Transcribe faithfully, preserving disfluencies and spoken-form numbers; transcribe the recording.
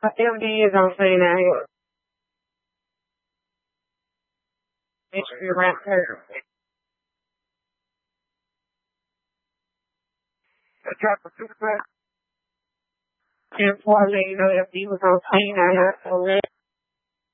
M D is on scene out here. It's your right there. The trapper took that. And before I let you know, M D was on scene out here already.